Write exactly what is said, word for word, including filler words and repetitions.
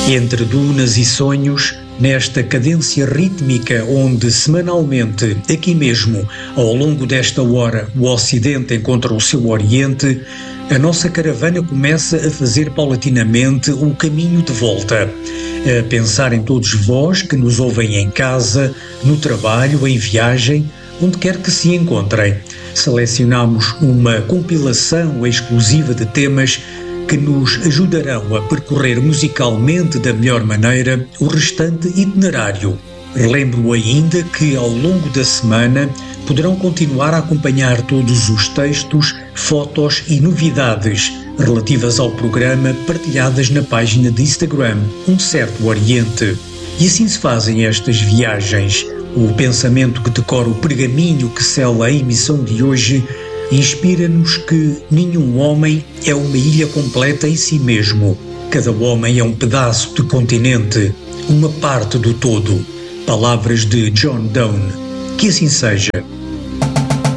Entre dunas e sonhos, nesta cadência rítmica onde semanalmente, aqui mesmo, ao longo desta hora, o Ocidente encontra o seu Oriente, a nossa caravana começa a fazer paulatinamente o caminho de volta. A pensar em todos vós que nos ouvem em casa, no trabalho, em viagem, onde quer que se encontrem. Selecionamos uma compilação exclusiva de temas que nos ajudarão a percorrer musicalmente da melhor maneira o restante itinerário. Relembro ainda que ao longo da semana poderão continuar a acompanhar todos os textos, fotos e novidades relativas ao programa partilhadas na página de Instagram Um Certo Oriente. E assim se fazem estas viagens. O pensamento que decora o pergaminho que sela a emissão de hoje inspira-nos que nenhum homem é uma ilha completa em si mesmo. Cada homem é um pedaço de continente, uma parte do todo. Palavras de John Donne. Que assim seja.